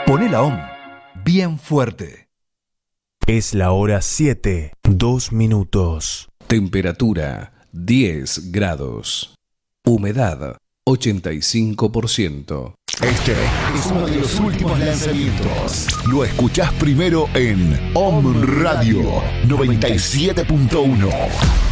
Poné la OM bien fuerte. Es la hora 7, 2 minutos. Temperatura 10 grados. Humedad 85%. Este es uno de los últimos lanzamientos. Lo escuchás primero en OM Radio 97.1.